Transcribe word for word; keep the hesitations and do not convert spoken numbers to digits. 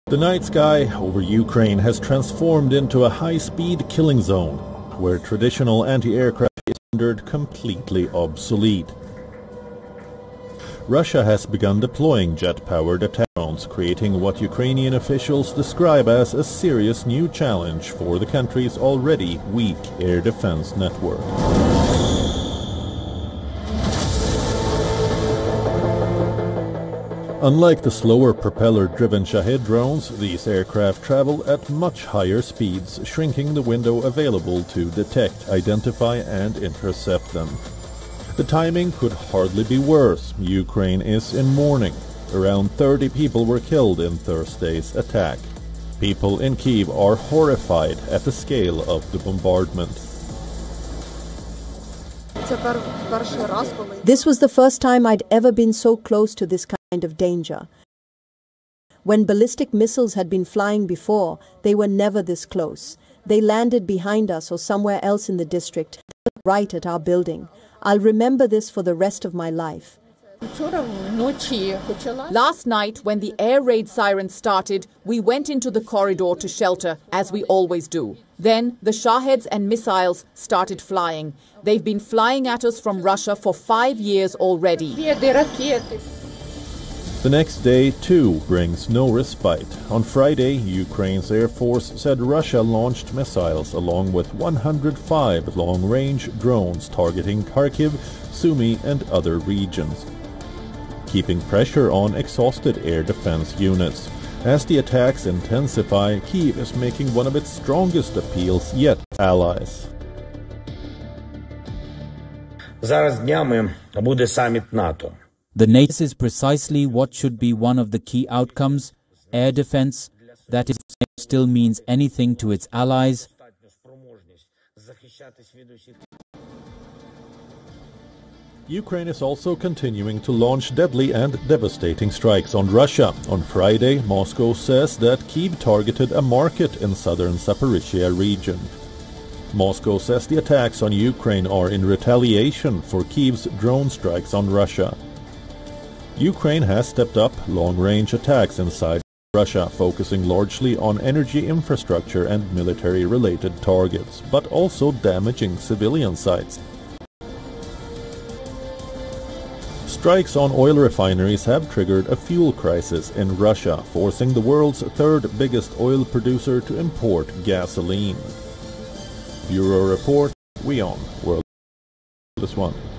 The night sky over Ukraine has transformed into a high-speed killing zone, where traditional anti-aircraft is rendered completely obsolete. Russia has begun deploying jet-powered attack drones, creating what Ukrainian officials describe as a serious new challenge for the country's already weak air defense network. Unlike the slower propeller-driven Shahed drones, these aircraft travel at much higher speeds, shrinking the window available to detect, identify and intercept them. The timing could hardly be worse. Ukraine is in mourning. Around thirty people were killed in Thursday's attack. People in Kyiv are horrified at the scale of the bombardment. This was the first time I'd ever been so close to this kind of danger. When ballistic missiles had been flying before, they were never this close. They landed behind us or somewhere else in the district, right at our building. I'll remember this for the rest of my life. Last night, when the air raid sirens started, we went into the corridor to shelter, as we always do. Then the Shaheds and missiles started flying. They've been flying at us from Russia for five years already. The next day, too, brings no respite. On Friday, Ukraine's Air Force said Russia launched missiles along with one hundred five long-range drones targeting Kharkiv, Sumy and other regions, keeping pressure on exhausted air defense units. As the attacks intensify, Kyiv is making one of its strongest appeals yet to allies. Зараз днями буде саміт НАТО. The NATO is precisely what should be one of the key outcomes, air defense, that is, still means anything to its allies. Ukraine is also continuing to launch deadly and devastating strikes on Russia. On Friday, Moscow says that Kyiv targeted a market in southern Zaporizhzhia region. Moscow says the attacks on Ukraine are in retaliation for Kyiv's drone strikes on Russia. Ukraine has stepped up long-range attacks inside Russia, focusing largely on energy infrastructure and military-related targets, but also damaging civilian sites. Strikes on oil refineries have triggered a fuel crisis in Russia, forcing the world's third biggest oil producer to import gasoline. Bureau Report, WION, World This One.